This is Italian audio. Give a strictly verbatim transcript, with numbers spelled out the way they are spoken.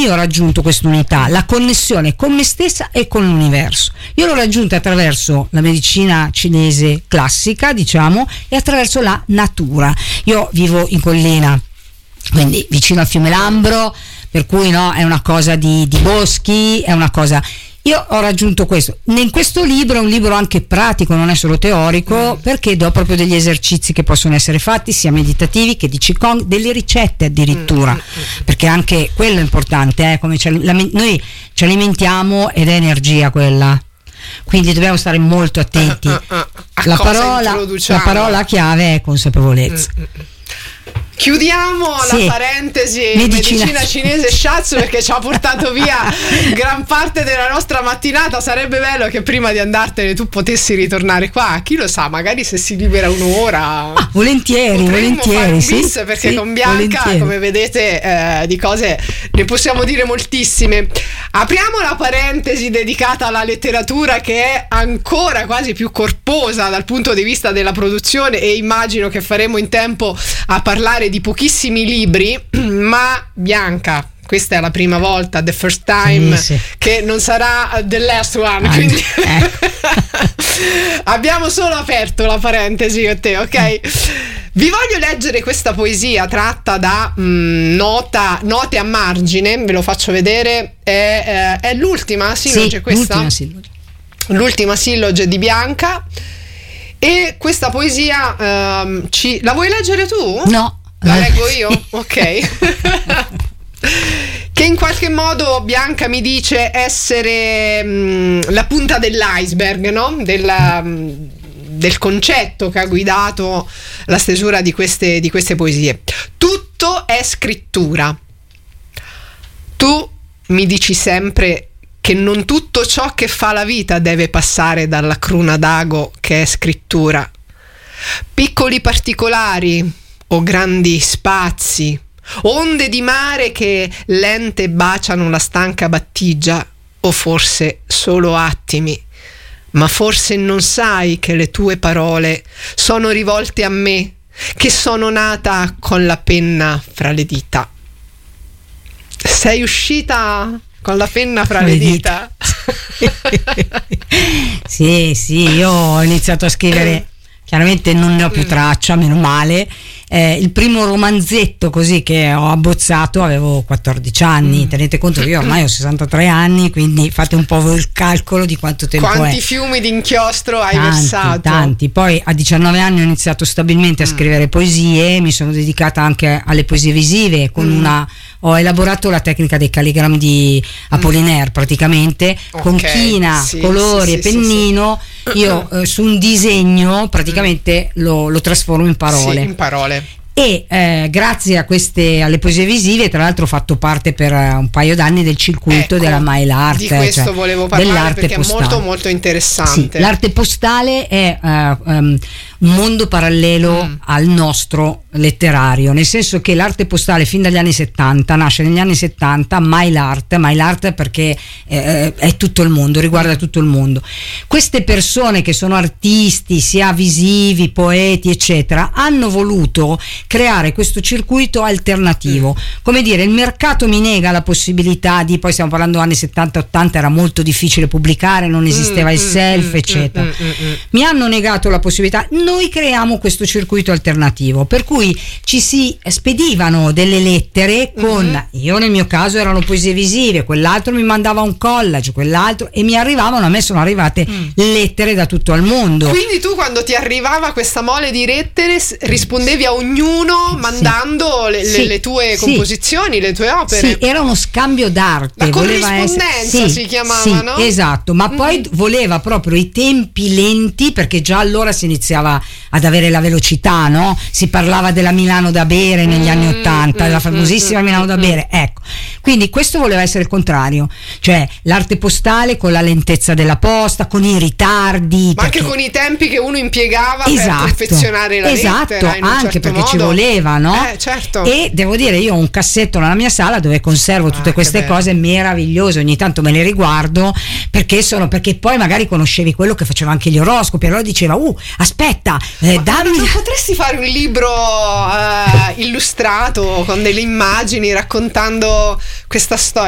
io ho raggiunto quest'unità, la connessione con me stessa e con l'universo. Io l'ho raggiunta attraverso la medicina cinese classica, diciamo, e attraverso la natura. Io vivo in collina, quindi vicino al fiume Lambro, per cui no, è una cosa di, di boschi, è una cosa... Io ho raggiunto questo. In questo libro è un libro anche pratico, non è solo teorico, mm. perché do proprio degli esercizi che possono essere fatti, sia meditativi che di Qigong, delle ricette addirittura, mm. perché anche quello è importante, eh, come ci, la, noi ci alimentiamo ed è energia quella. Quindi dobbiamo stare molto attenti. Uh, uh, uh, la, parola, la parola chiave è consapevolezza. Mm, mm. Chiudiamo sì. la parentesi medicina, medicina cinese shiatsu, perché ci ha portato via gran parte della nostra mattinata. Sarebbe bello che prima di andartene tu potessi ritornare qua, chi lo sa, magari se si libera un'ora, ah, volentieri volentieri fare un sì, bis, perché sì, con Bianca volentieri. Come vedete eh, di cose ne possiamo dire moltissime. Apriamo la parentesi dedicata alla letteratura, che è ancora quasi più corposa dal punto di vista della produzione, e immagino che faremo in tempo a parlare di pochissimi libri, ma Bianca, questa è la prima volta, the first time, sì, sì. che non sarà the last one, ah, quindi eh. abbiamo solo aperto la parentesi con te, ok? Vi voglio leggere questa poesia tratta da mh, nota, note a margine, ve lo faccio vedere, è, è, è l'ultima silloge, sì, questa? L'ultima silloge. L'ultima silloge di Bianca, e questa poesia um, ci... la vuoi leggere tu? No. La leggo io? Ok. Che in qualche modo Bianca mi dice essere mh, la punta dell'iceberg, no? Della, mh, del concetto che ha guidato la stesura di queste, di queste poesie. Tutto è scrittura. Tu mi dici sempre che non tutto ciò che fa la vita deve passare dalla cruna d'ago che è scrittura. Piccoli particolari o grandi spazi, onde di mare che lente baciano la stanca battigia, o forse solo attimi, ma forse non sai che le tue parole sono rivolte a me, che sono nata con la penna fra le dita. Sei uscita con la penna fra le dita? Sì, sì, io ho iniziato a scrivere, chiaramente non ne ho più traccia, meno male. Eh, il primo romanzetto così che ho abbozzato avevo quattordici anni, mm. tenete conto che io ormai ho sessantatré anni, quindi fate un po' il calcolo di quanto tempo Quanti è. Quanti fiumi di inchiostro hai tanti, versato? Tanti, poi a diciannove anni ho iniziato stabilmente a scrivere mm. poesie, mi sono dedicata anche alle poesie visive, con mm. una ho elaborato la tecnica dei calligrammi di Apollinaire, praticamente, okay, con china, sì, colori sì, e pennino, sì, sì. io eh, su un disegno praticamente lo, lo trasformo in parole. Sì, in parole. E eh, grazie a queste alle poesie visive, tra l'altro ho fatto parte per uh, un paio d'anni del circuito, ecco, della Mail Art, di questo cioè volevo parlare, perché postale. È molto molto interessante. Sì, l'arte postale è uh, um, un mondo parallelo mm. al nostro letterario, nel senso che l'arte postale fin dagli anni settanta nasce negli anni settanta, Mail Art, Mail Art perché eh, è tutto il mondo, riguarda tutto il mondo. Queste persone che sono artisti, sia visivi, poeti, eccetera, hanno voluto creare questo circuito alternativo. Mm. Come dire, il mercato mi nega la possibilità di, poi stiamo parlando anni settanta ottanta, era molto difficile pubblicare, non esisteva mm, il self, mm, eccetera. Mm, mm, mm. Mi hanno negato la possibilità. Noi creiamo questo circuito alternativo, per cui ci si spedivano delle lettere con, mm-hmm. io nel mio caso erano poesie visive, quell'altro mi mandava un collage, quell'altro, e mi arrivavano, a me sono arrivate mm. lettere da tutto il mondo. Quindi tu, quando ti arrivava questa mole di lettere, rispondevi a ognuno mandando sì. le, sì. le tue composizioni, sì. le tue opere? Sì, era uno scambio d'arte. La voleva corrispondenza essere... sì, si chiamava, sì, no? Esatto, ma mm-hmm. poi voleva proprio i tempi lenti, perché già allora si iniziava ad avere la velocità, no? Si parlava della Milano da bere negli mm-hmm. anni ottanta, della famosissima mm-hmm. Milano da bere, ecco. Quindi questo voleva essere il contrario, cioè l'arte postale con la lentezza della posta, con i ritardi, ma perché... anche con i tempi che uno impiegava esatto, per perfezionare la esatto, lettera, in un anche certo perché modo. Ci voleva, no? Eh, certo. E devo dire, io ho un cassetto nella mia sala dove conservo tutte ah, queste cose meravigliose, ogni tanto me le riguardo, perché sono perché poi magari conoscevi quello che faceva anche gli oroscopi, allora diceva uh aspetta eh, dammi... non potresti fare un libro eh, illustrato con delle immagini raccontando questa storia?